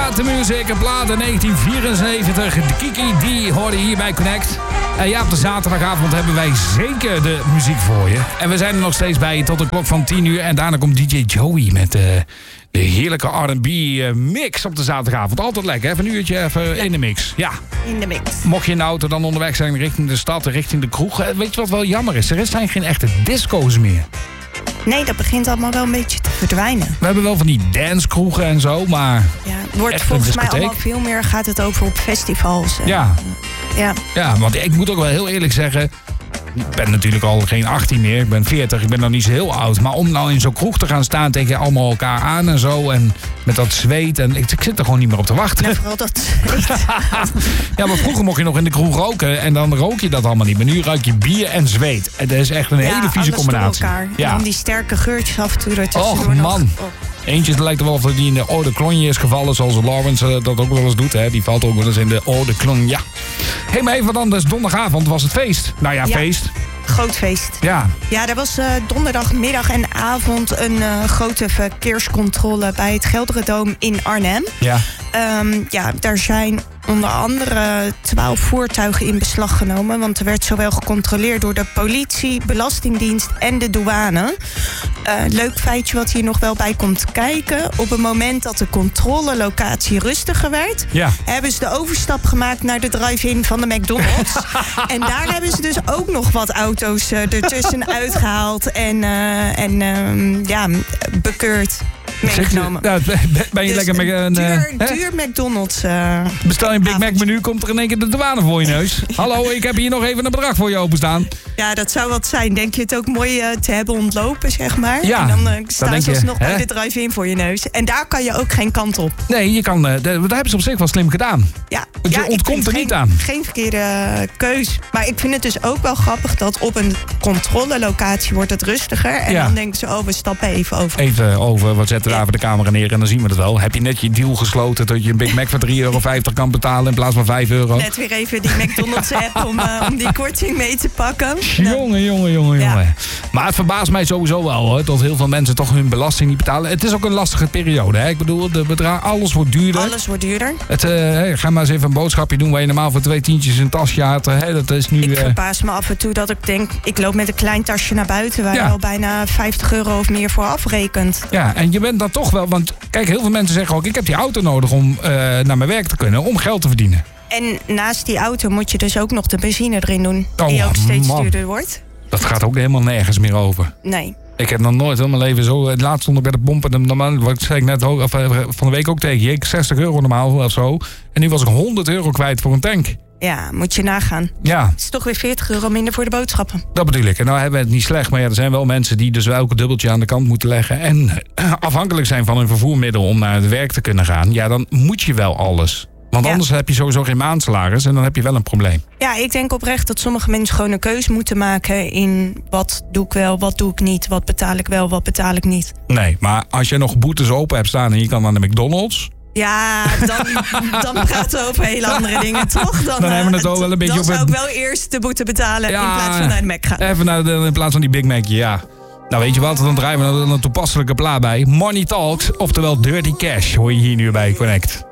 Got the Music, een plaat in 1974. De Kiki, die hoorde hier bij Connect. En ja, op de zaterdagavond hebben wij zeker de muziek voor je. En we zijn er nog steeds bij je tot de klok van 10 uur. En daarna komt DJ Joey met de heerlijke R&B mix op de zaterdagavond. Altijd lekker, even een uurtje even in de mix. Ja. In de mix. Mocht je in de auto dan onderweg zijn richting de stad, richting de kroeg. Weet je wat wel jammer is? Er zijn geen echte disco's meer. Nee, dat begint allemaal wel een beetje te verdwijnen. We hebben wel van die dancekroegen en zo, maar... Ja, het wordt volgens mij allemaal veel meer, gaat het over op festivals. Ja. Ja. Ja, want ik moet ook wel heel eerlijk zeggen... Ik ben natuurlijk al geen 18 meer, ik ben 40, ik ben nog niet zo heel oud. Maar om nou in zo'n kroeg te gaan staan tegen allemaal elkaar aan en zo... en met dat zweet, en ik zit er gewoon niet meer op te wachten. Ja, vooral dat zweet. Ja, maar vroeger mocht je nog in de kroeg roken en dan rook je dat allemaal niet. Maar nu ruik je bier en zweet. En dat is echt een hele vieze combinatie. Elkaar. Ja, en dan die sterke geurtjes af en toe ertussendoor. Och man. Eentje lijkt er wel of die in de Eau de Cologne is gevallen, zoals Lawrence dat ook wel eens doet. Hè. Die valt ook wel eens in de Eau de Cologne, ja. Hé, maar even wat anders. Donderdagavond was het feest. Nou ja, feest. Groot feest. Ja. Ja, er was donderdagmiddag en avond een grote verkeerscontrole bij het Gelderdoom in Arnhem. Ja. Ja, daar zijn onder andere 12 voertuigen in beslag genomen. Want er werd zowel gecontroleerd door de politie, belastingdienst en de douane. Leuk feitje wat hier nog wel bij komt kijken. Op het moment dat de controlelocatie rustiger werd... hebben ze de overstap gemaakt naar de drive-in van de McDonald's. En daar hebben ze dus ook nog wat auto's ertussen uitgehaald en bekeurd. Meegenomen. Ben je dus lekker met een... duur McDonald's. Bestel je een Big Mac menu, komt er in één keer de douane voor je neus. Hallo, ik heb hier nog even een bedrag voor je openstaan. Ja, dat zou wat zijn. Denk je het ook mooi te hebben ontlopen, zeg maar? Ja, en dan staan ze alsnog bij de drive-in voor je neus. En daar kan je ook geen kant op. Nee, je kan, dat hebben ze op zich wel slim gedaan. Ja, want je ontkomt er niet aan. Geen verkeerde keus. Maar ik vind het dus ook wel grappig dat op een controlelocatie wordt het rustiger. En dan denken ze, we stappen even over. Even over, wat zetten we daar voor de camera neer en dan zien we het wel. Heb je net je deal gesloten dat je een Big Mac voor €3,50 kan betalen in plaats van €5? Net weer even die McDonald's app om die korting mee te pakken. Jongen. Ja. Maar het verbaast mij sowieso wel hoor, dat heel veel mensen toch hun belasting niet betalen. Het is ook een lastige periode. Hè? Ik bedoel, alles wordt duurder. Alles wordt duurder. Ga maar eens even een boodschapje doen waar je normaal voor 2 tientjes een tasje had. Dat is nu, ik verbaas me af en toe dat ik denk, ik loop met een klein tasje naar buiten waar je al bijna €50 of meer voor afrekent. Ja, en je bent dan toch wel, want kijk, heel veel mensen zeggen ook, ik heb die auto nodig om naar mijn werk te kunnen, om geld te verdienen. En naast die auto moet je dus ook nog de benzine erin doen, die ook steeds duurder wordt. Dat gaat ook helemaal nergens meer over. Nee. Ik heb nog nooit in mijn leven zo... Het laatst stond ik bij de pomp en normaal, wat zei ik net ook, van de week ook tegen je. €60 normaal of zo. En nu was ik €100 kwijt voor een tank. Ja, moet je nagaan. Ja. Het is toch weer €40 minder voor de boodschappen. Dat bedoel ik. En nou hebben we het niet slecht. Maar ja, er zijn wel mensen die dus elke dubbeltje aan de kant moeten leggen. En afhankelijk zijn van hun vervoermiddel om naar het werk te kunnen gaan. Ja, dan moet je wel alles. Want anders heb je sowieso geen maandsalaris en dan heb je wel een probleem. Ja, ik denk oprecht dat sommige mensen gewoon een keuze moeten maken in wat doe ik wel, wat doe ik niet, wat betaal ik wel, wat betaal ik niet. Nee, maar als je nog boetes open hebt staan en je kan naar de McDonald's... Ja, dan praten we over hele andere dingen, toch? Dan hebben we het ook wel een beetje dan zou ik wel eerst de boete betalen in plaats van naar de Mac gaan. Even in plaats van die Big Macje, ja. Nou, weet je wat, dan draaien we er een toepasselijke plaat bij. Money Talks, oftewel Dirty Cash, hoor je hier nu bij Connect.